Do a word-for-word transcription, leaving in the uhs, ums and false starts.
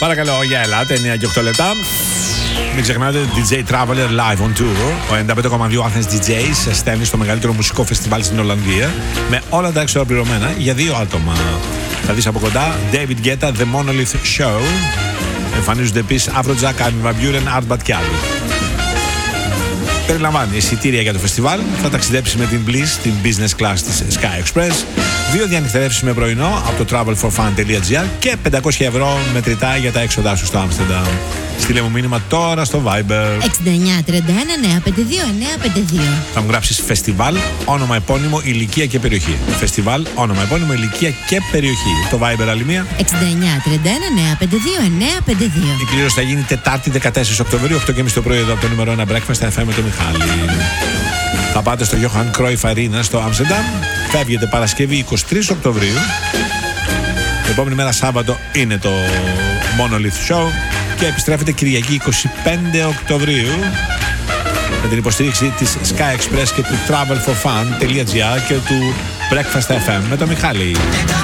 Παρακαλώ, για ελάτε, εννιά και οκτώ λεπτά. Μην ξεχνάτε, ντι τζέι Traveler Live on Tour. Ο ενενήντα πέντε κόμμα δύο Athens ντι τζέι σε στέλνει στο μεγαλύτερο μουσικό φεστιβάλ στην Ολλανδία με όλα τα έξοδα πληρωμένα για δύο άτομα. Θα δεις από κοντά David Guetta, The Monolith Show. Εμφανίζονται επίσης Afrojack, Armin van Buuren, Artbat και άλλοι. Περιλαμβάνει εισιτήρια για το φεστιβάλ. Θα ταξιδέψει με την Bliss, την business class της Sky Express. Δύο διανυκτερεύσεις με πρωινό από το travel for fun τελεία τζι άρ και πεντακόσια ευρώ μετρητά για τα έξοδά σου στο Άμστερνταμ. Στείλε μου μήνυμα τώρα στο Viber εξήντα εννιά τριάντα ένα εννιά πέντε δύο εννιά πέντε δύο. Θα μου γράψεις φεστιβάλ, όνομα, επώνυμο, ηλικία και περιοχή. Φεστιβάλ, όνομα, επώνυμο, ηλικία και περιοχή. Το Viber άλλη μία εξήντα εννιά τριάντα ένα εννιά πέντε δύο εννιά πέντε δύο. Η κλήρωση θα γίνει Τετάρτη δεκατέσσερις Οκτωβρίου, οκτώ και μισή το πρωί εδώ από το νούμερο ένα Breakfast εφ εμ με τον Μιχάλη. Θα πάτε στο Johan Cruyff Arena στο Άμστερνταμ. Φεύγετε Παρασκευή εικοστή τρίτη Οκτωβρίου. Την επόμενη μέρα Σάββατο είναι το Monolith Show. Και επιστρέφεται Κυριακή εικοστή πέμπτη Οκτωβρίου με την υποστήριξη της Sky Express και του travel for fun τελεία τζι άρ και του Breakfast εφ εμ με τον Μιχάλη.